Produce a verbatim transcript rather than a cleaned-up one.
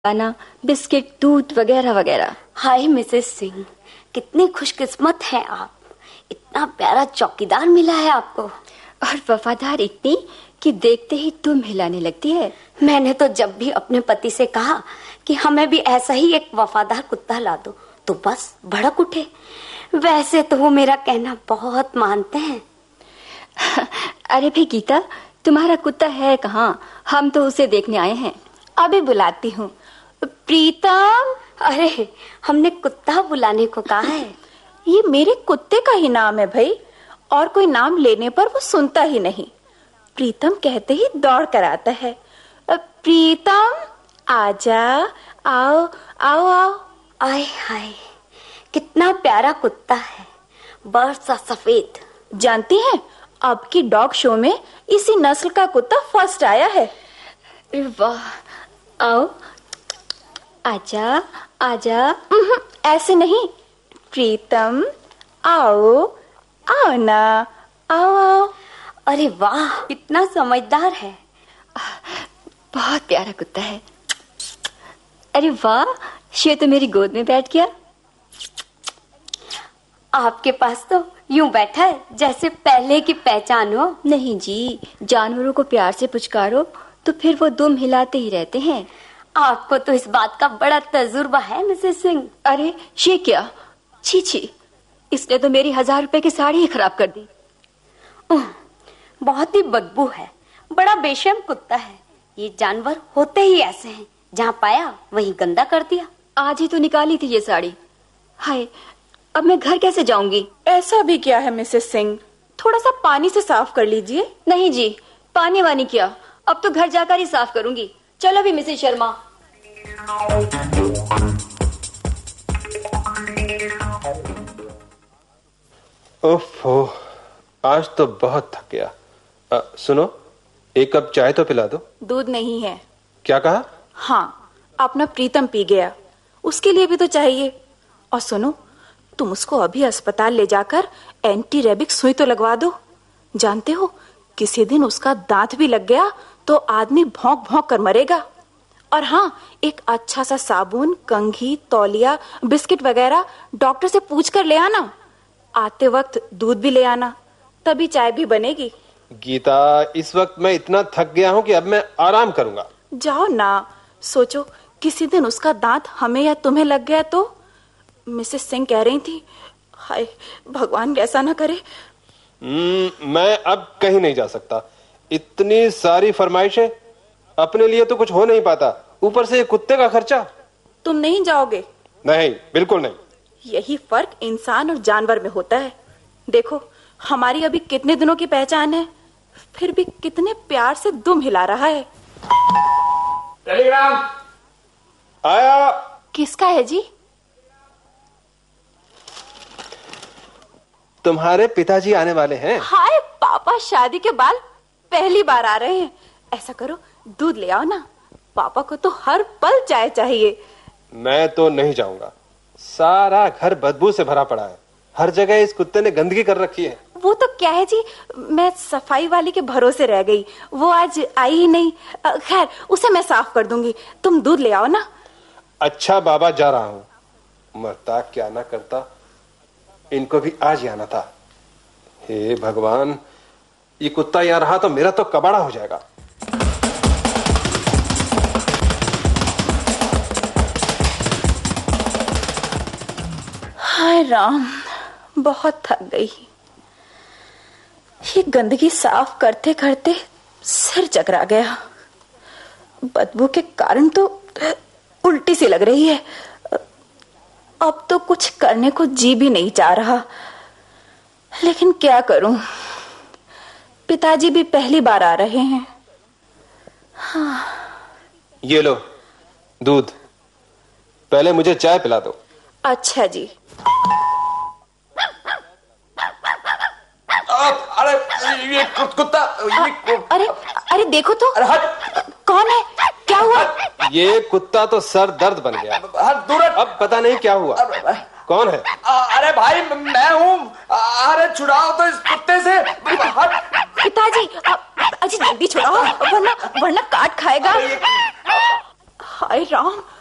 खाना, बिस्किट, दूध वगैरह वगैरह। हाय मिसेस सिंह, कितनी खुशकिस्मत हैं आप। इतना प्यारा चौकीदार मिला है आपको, और वफादार इतनी कि देखते ही तुम हिलाने लगती है। मैंने तो जब भी अपने पति से कहा कि हमें भी ऐसा ही एक वफादार कुत्ता ला दो तो बस भड़क उठे। वैसे तो वो मेरा कहना बहुत मानते हैं। अरे भाई गीता, तुम्हारा कुत्ता है कहाँ? हम तो उसे देखने आए हैं। अभी बुलाती हूँ। प्रीतम। अरे हमने कुत्ता बुलाने को कहा है। ये मेरे कुत्ते का ही नाम है भाई, और कोई नाम लेने पर वो सुनता ही नहीं। प्रीतम कहते ही दौड़ कर आता है। प्रीतम आजा, आओ आओ आओ। आय हाय, कितना प्यारा कुत्ता है, बरसा सफेद। जानती हैं, अब की डॉग शो में इसी नस्ल का कुत्ता फर्स्ट आया है। वाह, आओ, आजा आजा। ऐसे नहीं, प्रीतम आओ आओ ना, आओ आओ। अरे वाह, कितना समझदार है। बहुत प्यारा कुत्ता है। अरे वाह, ये तो मेरी गोद में बैठ गया। आपके पास तो यूं बैठा है जैसे पहले की पहचान हो। नहीं जी, जानवरों को प्यार से पुचकारो तो फिर वो दुम हिलाते ही रहते हैं। आपको तो इस बात का बड़ा तजुर्बा है मिसेस सिंह। अरे ये क्या, छी छी, इसने तो मेरी हजार रुपए की साड़ी ही खराब कर दी। बहुत ही बदबू है, बड़ा बेशर्म कुत्ता है। ये जानवर होते ही ऐसे हैं, जहाँ पाया वहीं गंदा कर दिया। आज ही तो निकाली थी ये साड़ी। हाय, अब मैं घर कैसे जाऊंगी? ऐसा भी क्या है मिसेस सिंह, थोड़ा सा पानी से साफ कर लीजिए। नहीं जी, पानी वानी क्या, अब तो घर जाकर ही साफ करूंगी। चलो भी मिसेस शर्मा। ओफो, आज तो बहुत थक गया। आ, सुनो, एक कप चाय तो पिला दो। दूध नहीं है। क्या कहा? हाँ, अपना प्रीतम पी गया, उसके लिए भी तो चाहिए। और सुनो, तुम उसको अभी अस्पताल ले जाकर एंटी रेबिक सुई तो लगवा दो। जानते हो, किसी दिन उसका दांत भी लग गया तो आदमी भौंक भौंक कर मरेगा। और हाँ, एक अच्छा सा साबुन, कंघी, तौलिया, बिस्किट वगैरह डॉक्टर से पूछ कर ले आना। आते वक्त दूध भी ले आना, तभी चाय भी बनेगी। गीता, इस वक्त मैं इतना थक गया हूँ कि अब मैं आराम करूंगा। जाओ ना, सोचो किसी दिन उसका दांत हमें या तुम्हें लग गया तो। मिसेस सिंह कह रही थी, हाय भगवान ऐसा ना करे। हम्म, मैं अब कहीं नहीं जा सकता। इतनी सारी फरमाइशें, अपने लिए तो कुछ हो नहीं पाता, ऊपर से ये कुत्ते का खर्चा। तुम नहीं जाओगे? नहीं, बिल्कुल नहीं। यही फर्क इंसान और जानवर में होता है। देखो, हमारी अभी कितने दिनों की पहचान है, फिर भी कितने प्यार से दुम हिला रहा है। टेलीग्राम आया। किसका है जी? तुम्हारे पिताजी आने वाले हैं। हाय पापा, शादी के बाद पहली बार आ रहे हैं। ऐसा करो, दूध ले आओ ना, पापा को तो हर पल चाय चाहिए। मैं तो नहीं जाऊंगा, सारा घर बदबू से भरा पड़ा है, हर जगह इस कुत्ते ने गंदगी कर रखी है। वो तो क्या है जी, मैं सफाई वाली के भरोसे रह गई, वो आज आई ही नहीं। खैर, उसे मैं साफ कर दूंगी, तुम दूध ले आओ ना। अच्छा बाबा, जा रहा हूँ। मरता क्या ना करता, इनको भी आज ही आना था। हे भगवान, ये कुत्ता यहाँ रहा तो मेरा तो कबाड़ा हो जाएगा। हाय राम, बहुत थक गई। ये गंदगी साफ करते करते सिर चकरा गया। बदबू के कारण तो उल्टी सी लग रही है। अब तो कुछ करने को जी भी नहीं चाह रहा, लेकिन क्या करूं, पिताजी भी पहली बार आ रहे हैं। हाँ। ये लो दूध, पहले मुझे चाय पिला दो। अच्छा जी। अरे ये कुत्ता, ये अरे अरे देखो तो, अरे हट। कौन है, क्या हुआ? ये कुत्ता तो सर दर्द बन गया। दूर, अब पता नहीं क्या हुआ। कौन है? अरे भाई मैं हूँ। अरे छुड़ाओ तो इस कुत्ते से। पिताजी, अजी जल्दी छुड़ाओ, वरना वरना काट खाएगा। हाय राम,